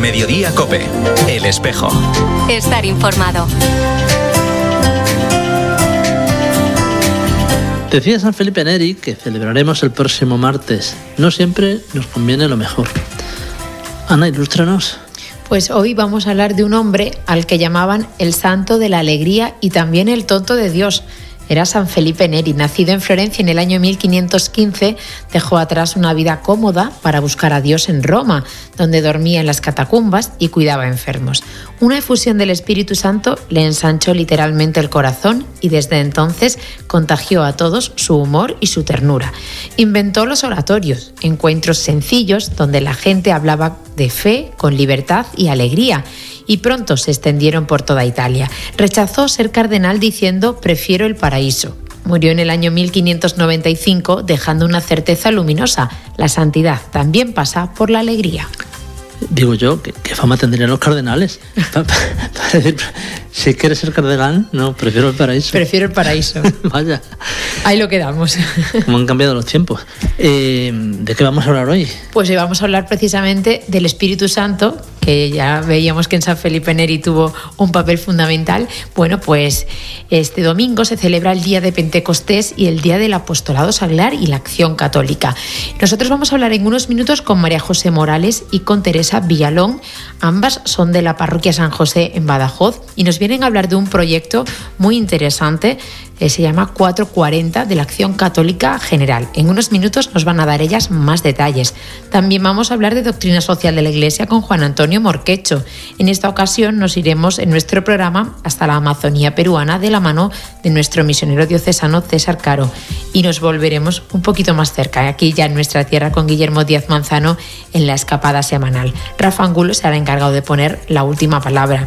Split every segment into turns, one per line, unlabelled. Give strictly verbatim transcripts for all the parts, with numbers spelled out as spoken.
Mediodía COPE, El Espejo.
Estar informado.
Decía San Felipe Neri, que celebraremos el próximo martes, no siempre nos conviene lo mejor. Ana, ilústranos.
Pues hoy vamos a hablar de un hombre al que llamaban el santo de la alegría y también el tonto de Dios. Era San Felipe Neri, nacido en Florencia en el año mil quinientos quince, dejó atrás una vida cómoda para buscar a Dios en Roma, donde dormía en las catacumbas y cuidaba enfermos. Una efusión del Espíritu Santo le ensanchó literalmente el corazón y desde entonces contagió a todos su humor y su ternura. Inventó los oratorios, encuentros sencillos donde la gente hablaba de fe con libertad y alegría, y pronto se extendieron por toda Italia. Rechazó ser cardenal diciendo «prefiero el paraíso». Murió en el año mil quinientos noventa y cinco dejando una certeza luminosa: la santidad también pasa por la alegría.
Digo yo, ¿qué, qué fama tendrían los cardenales? Para, para, para decir, si quieres ser cardenal, no, prefiero el paraíso.
Prefiero el paraíso.
Vaya.
Ahí lo quedamos.
Cómo han cambiado los tiempos. Eh, ¿De qué vamos a hablar hoy?
Pues hoy vamos a hablar precisamente del Espíritu Santo, que ya veíamos que en San Felipe Neri tuvo un papel fundamental. Bueno, pues este domingo se celebra el Día de Pentecostés y el Día del Apostolado Saglar y la Acción Católica. Nosotros vamos a hablar en unos minutos con María José Morales y con Teresa Villalón. Ambas son de la parroquia San José en Badajoz y nos vienen a hablar de un proyecto muy interesante. Eh, se llama cuatrocientos cuarenta de la Acción Católica General. En unos minutos nos van a dar ellas más detalles. También vamos a hablar de doctrina social de la Iglesia con Juan Antonio Morquecho. En esta ocasión nos iremos en nuestro programa hasta la Amazonía peruana de la mano de nuestro misionero diocesano César Caro, y nos volveremos un poquito más cerca, aquí ya en nuestra tierra, con Guillermo Díaz Manzano en la escapada semanal. Rafa Angulo será encargado de poner la última palabra.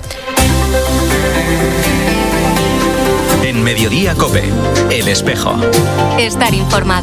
En Mediodía COPE, El Espejo.
Estar informado.